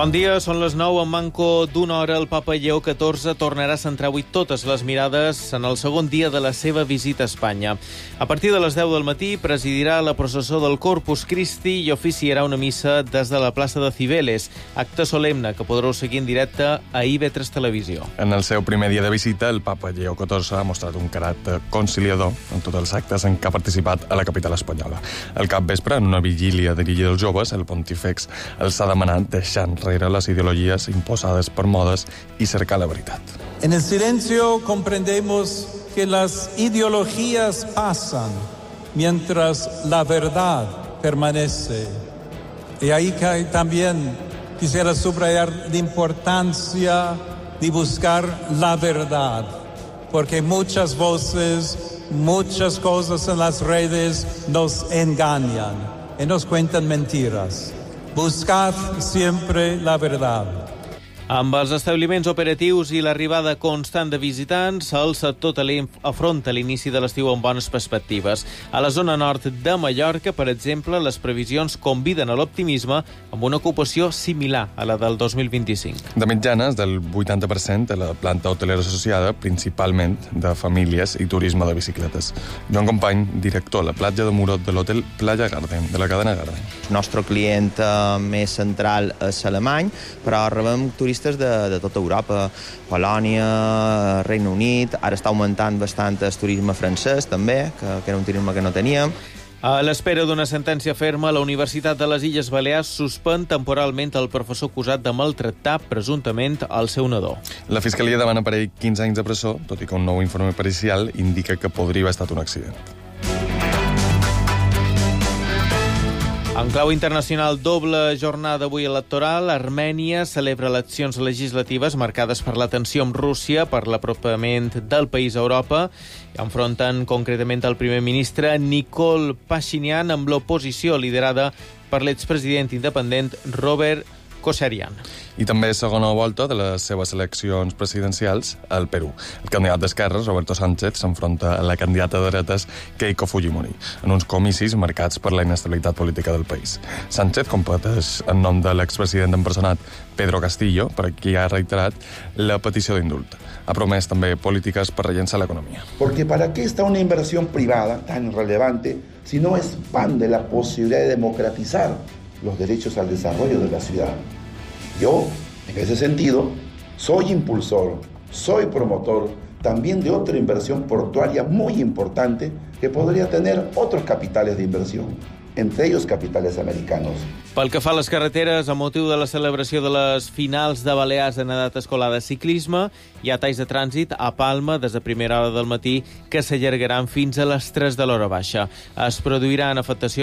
Bon dia, són les 9. En manco d'una hora, el papa Lleó XIV tornarà a centrar avui totes les mirades en el segon dia de la seva visita a Espanya. A partir de les 10 del matí presidirà la processó del Corpus Christi i oficiarà una missa des de la plaça de Cibeles, acte solemne que podreu seguir en directe a IB3 Televisió. En el seu primer dia de visita, el papa Lleó XIV ha mostrat un caràcter conciliador en tots els actes en què ha participat a la capital espanyola. Al capvespre, en una vigília dirigida als joves, el pontífex els ha demanat deixar enrere les ideologies imposades per modes i cercar la veritat. En el silencio comprendemos que las ideologías pasan mientras la verdad permanece. Y ahí también quisiera subrayar la importancia de buscar la verdad, porque muchas voces, muchas cosas en las redes nos engañan y nos cuentan mentiras. Buscad siempre la verdad. Amb els establiments operatius i l'arribada constant de visitants, el sector hoteler afronta l'inici de l'estiu amb bones perspectives. A la zona nord de Mallorca, per exemple, les previsions conviden a l'optimisme amb una ocupació similar a la del 2025. De mitjanes, del 80% de la planta hotelera associada, principalment de famílies i turisme de bicicletes. Joan Company, director a la platja de Murot de l'hotel Playa Garden, de la cadena Garden. El nostre client més central és alemany, però rebem turistes de tota Europa, Polònia, Regne Unit, ara està augmentant bastant el turisme francès també, que era un turisme que no teníem. A l'espera d'una sentència ferma, la Universitat de les Illes Balears suspèn temporalment el professor acusat de maltractar presumptament el seu nadó. La Fiscalia demana per ell 15 anys de presó, tot i que un nou informe pericial indica que podria haver estat un accident. En clau internacional, doble jornada avui electoral. Armènia celebra eleccions legislatives marcades per la tensió amb Rússia per l'apropament del país a Europa. Enfronten concretament el primer ministre Nikol Pashinyan amb l'oposició liderada per l'expresident independent Robert Kosarian. I també segona volta de les seves eleccions presidencials al Perú. El candidat d'esquerres, Roberto Sánchez, s'enfronta a la candidata de dretes Keiko Fujimori en uns comicis marcats per la inestabilitat política del país. Sánchez competeix en nom de l'expresident empresonat Pedro Castillo, per qui ha reiterat la petició d'indult. Ha promès també polítiques per rellençar l'economia. Porque ¿para qué está una inversión privada tan relevante si no expande la posibilidad de democratizar los derechos al desarrollo de la ciudad? Yo, en ese sentido, soy impulsor, soy promotor también de otra inversión portuaria muy importante que podría tener otros capitales de inversión, entre ellos capitales americanos. Pel que fa a les carreteres, a motiu de la celebració de les finals de Balears en edat escolar de ciclisme, hi ha talls de trànsit a Palma des de primera hora del matí que s'allargaran fins a les 3 de l'hora baixa. Es produiran afectacions